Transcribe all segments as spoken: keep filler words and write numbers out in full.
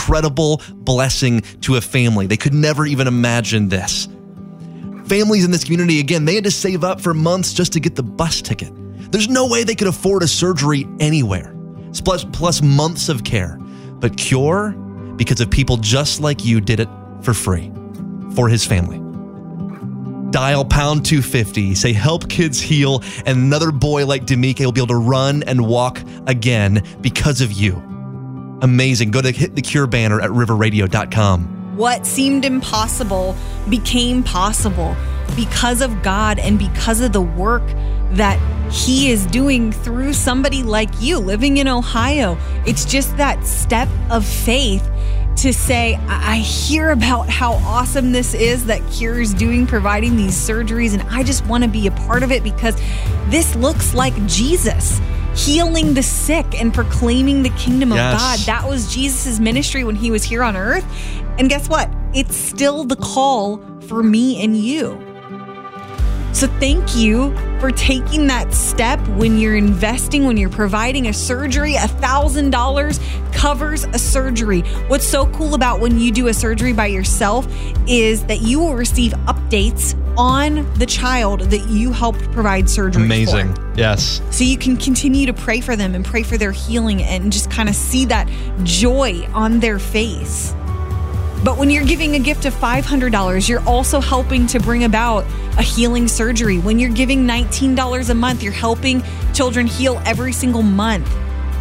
incredible blessing to a family. They could never even imagine this. Families in this community, again, they had to save up for months just to get the bus ticket. There's no way they could afford a surgery anywhere, plus, plus months of care. But Cure, because of people just like you, did it for free for his family. Dial pound two fifty, say help kids heal, and another boy like Demike will be able to run and walk again because of you. Amazing. Go to Hit the Cure banner at river radio dot com. What seemed impossible became possible because of God and because of the work that he is doing through somebody like you living in Ohio. It's just that step of faith to say, I hear about how awesome this is that Cure is doing, providing these surgeries, and I just want to be a part of it because this looks like Jesus healing the sick and proclaiming the kingdom Yes. of God. That was Jesus' ministry when he was here on earth. And guess what? It's still the call for me and you. So thank you for taking that step when you're investing, when you're providing a surgery. one thousand dollars covers a surgery. What's so cool about when you do a surgery by yourself is that you will receive updates on the child that you helped provide surgery Amazing. for. Yes. So you can continue to pray for them and pray for their healing and just kind of see that joy on their face. But when you're giving a gift of five hundred dollars, you're also helping to bring about a healing surgery. When you're giving nineteen dollars a month, you're helping children heal every single month.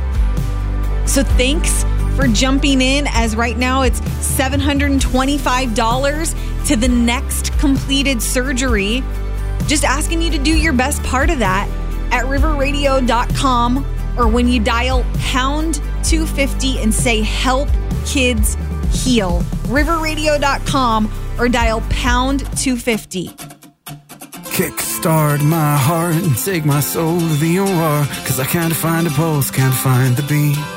So thanks for jumping in, as right now it's seven hundred twenty-five dollars to the next completed surgery. Just asking you to do your best part of that at river radio dot com, or when you dial pound two fifty and say help kids heal, river radio dot com, or dial pound two fifty. Kickstart my heart and take my soul to the O R, 'cause I can't find a pulse, can't find the beat.